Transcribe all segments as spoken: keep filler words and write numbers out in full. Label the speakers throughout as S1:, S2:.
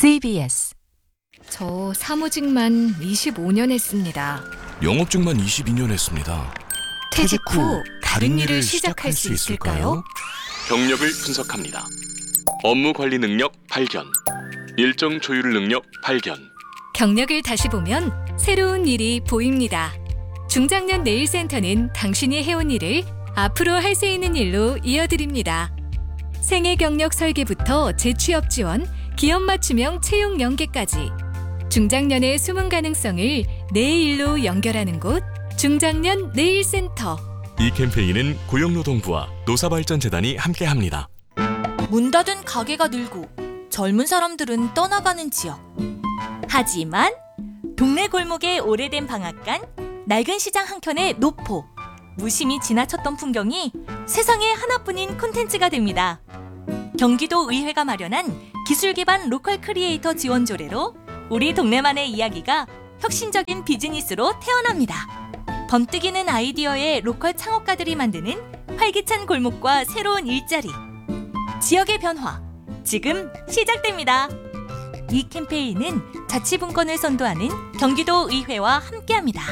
S1: 씨비에스.
S2: 저 사무직만 이십오 년 했습니다.
S3: 영업직만 이십이 년 했습니다.
S2: 퇴직 후 다른 일을 시작할 수 있을까요?
S3: 경력을 분석합니다. 업무 관리 능력 발견, 일정 조율 능력 발견.
S2: 경력을 다시 보면 새로운 일이 보입니다. 중장년 네일센터는 당신이 해온 일을 앞으로 할 수 있는 일로 이어드립니다. 생애 경력 설계부터 재취업 지원, 기업 맞춤형 채용 연계까지 중장년의 숨은 가능성을 내 일로 연결하는 곳, 중장년 네일센터.
S3: 이 캠페인은 고용노동부와 노사발전재단이 함께합니다.
S4: 문 닫은 가게가 늘고 젊은 사람들은 떠나가는 지역. 하지만 동네 골목의 오래된 방앗간, 낡은 시장 한켠의 노포, 무심히 지나쳤던 풍경이 세상에 하나뿐인 콘텐츠가 됩니다. 경기도 의회가 마련한 기술 기반 로컬 크리에이터 지원 조례로 우리 동네만의 이야기가 혁신적인 비즈니스로 태어납니다. 번뜩이는 아이디어의 로컬 창업가들이 만드는 활기찬 골목과 새로운 일자리. 지역의 변화, 지금 시작됩니다. 이 캠페인은 자치분권을 선도하는 경기도 의회와 함께합니다.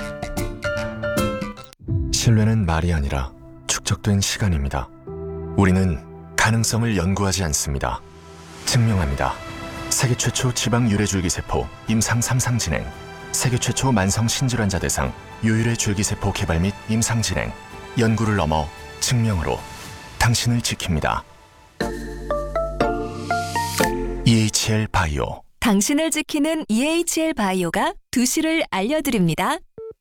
S5: 신뢰는 말이 아니라 축적된 시간입니다. 우리는 가능성을 연구하지 않습니다. 증명합니다. 세계 최초 지방 유래 줄기세포 임상 삼 상 진행, 세계 최초 만성 신질환자 대상 유유래 줄기세포 개발 및 임상 진행, 연구를 넘어 증명으로 당신을 지킵니다. 이에이치엘 바이오.
S1: 당신을 지키는 이에이치엘 바이오가 두 시를 알려드립니다.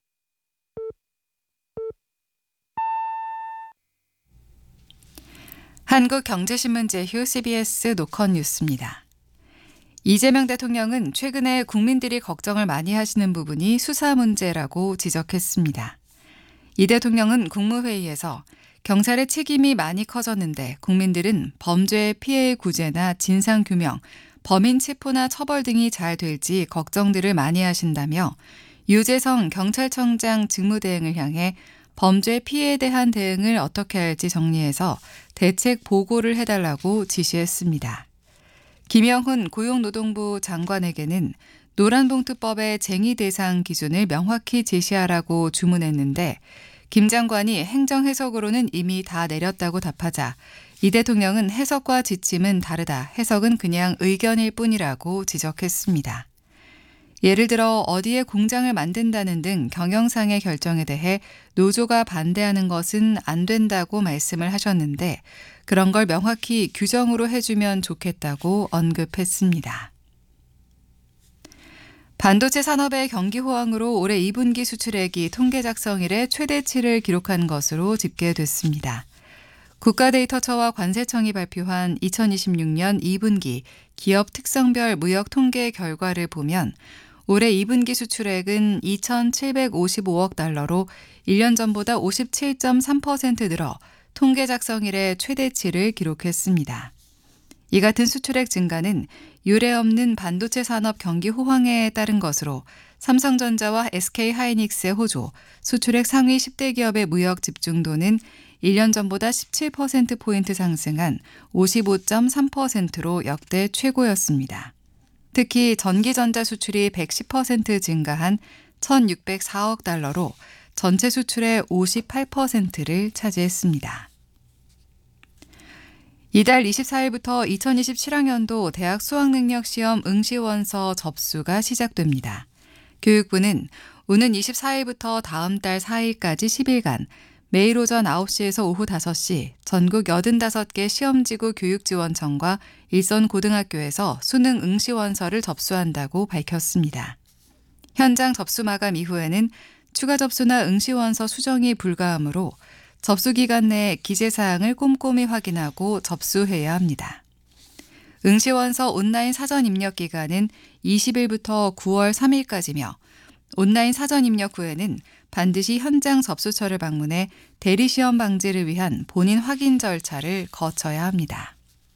S6: 한국경제신문 제휴 씨비에스 노컷 뉴스입니다. 이재명 대통령은 최근에 국민들이 걱정을 많이 하시는 부분이 수사 문제라고 지적했습니다. 이 대통령은 국무회의에서 경찰의 책임이 많이 커졌는데 국민들은 범죄의 피해 구제나 진상규명, 범인 체포나 처벌 등이 잘 될지 걱정들을 많이 하신다며 유재성 경찰청장 직무대행을 향해 범죄 피해에 대한 대응을 어떻게 할지 정리해서 대책 보고를 해달라고 지시했습니다. 김영훈 고용노동부 장관에게는 노란봉투법의 쟁의 대상 기준을 명확히 제시하라고 주문했는데 김 장관이 행정해석으로는 이미 다 내렸다고 답하자 이 대통령은 해석과 지침은 다르다, 해석은 그냥 의견일 뿐이라고 지적했습니다. 예를 들어 어디에 공장을 만든다는 등 경영상의 결정에 대해 노조가 반대하는 것은 안 된다고 말씀을 하셨는데 그런 걸 명확히 규정으로 해주면 좋겠다고 언급했습니다. 반도체 산업의 경기 호황으로 올해 이 분기 수출액이 통계 작성 이래 최대치를 기록한 것으로 집계됐습니다. 국가데이터처와 관세청이 발표한 이천이십육 년 이 분기 기업 특성별 무역 통계 결과를 보면 올해 이 분기 수출액은 이천칠백오십오억 달러로 일 년 전보다 오십칠 점 삼 퍼센트 늘어 통계 작성 이래 최대치를 기록했습니다. 이 같은 수출액 증가는 유례 없는 반도체 산업 경기 호황에 따른 것으로 삼성전자와 에스케이하이닉스의 호조, 수출액 상위 십 대 기업의 무역 집중도는 일 년 전보다 십칠 퍼센트포인트 상승한 오십오 점 삼 퍼센트로 역대 최고였습니다. 특히 전기전자 수출이 백십 퍼센트 증가한 천육백사억 달러로 전체 수출의 오십팔 퍼센트를 차지했습니다. 이달 이십사일부터 이천이십칠 학년도 대학 수학능력시험 응시원서 접수가 시작됩니다. 교육부는 오는 이십사일부터 다음 달 사일까지 십 일간 매일 오전 아홉 시에서 오후 다섯 시 전국 여든다섯 개 시험지구 교육지원청과 일선 고등학교에서 수능 응시원서를 접수한다고 밝혔습니다. 현장 접수 마감 이후에는 추가 접수나 응시원서 수정이 불가하므로 접수 기간 내에 기재사항을 꼼꼼히 확인하고 접수해야 합니다. 응시원서 온라인 사전 입력 기간은 이십 일부터 구월 삼 일까지며 온라인 사전 입력 후에는 반드시 현장 접수처를 방문해 대리시험 방지를 위한 본인 확인 절차를 거쳐야 합니다.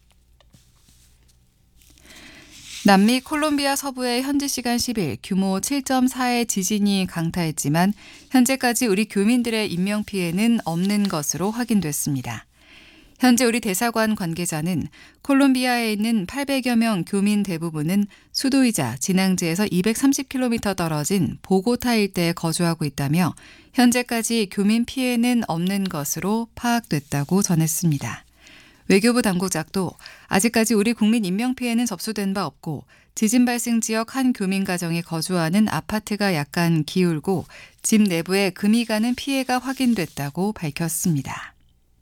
S6: 남미 콜롬비아 서부의 현지 시간 십 일 규모 칠 점 사의 지진이 강타했지만 현재까지 우리 교민들의 인명피해는 없는 것으로 확인됐습니다. 현재 우리 대사관 관계자는 콜롬비아에 있는 팔백여 명 교민 대부분은 수도이자 진앙지에서 이백삼십 킬로미터 떨어진 보고타 일대에 거주하고 있다며 현재까지 교민 피해는 없는 것으로 파악됐다고 전했습니다. 외교부 당국자도 아직까지 우리 국민 인명피해는 접수된 바 없고 지진 발생 지역 한 교민 가정이 거주하는 아파트가 약간 기울고 집 내부에 금이 가는 피해가 확인됐다고 밝혔습니다.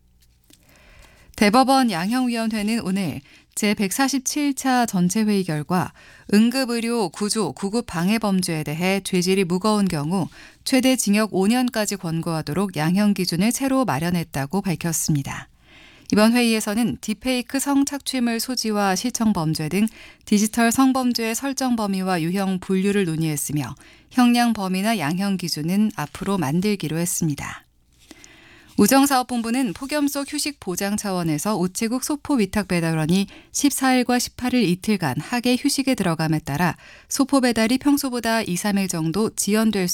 S6: 대법원 양형위원회는 오늘 제백사십칠 차 전체회의 결과 응급의료 구조 구급 방해 범죄에 대해 죄질이 무거운 경우 최대 징역 오 년까지 권고하도록 양형 기준을 새로 마련했다고 밝혔습니다. 이번 회의에서는 딥페이크 성착취물 소지와 시청 범죄 등 디지털 성범죄의 설정 범위와 유형 분류를 논의했으며 형량 범위나 양형 기준은 앞으로 만들기로 했습니다. 우정사업본부는 폭염 속 휴식 보장 차원에서 우체국 소포 위탁 배달원이 십사 일과 십팔 일 이틀간 학예 휴식에 들어감에 따라 소포 배달이 평소보다 이, 삼 일 정도 지연될 수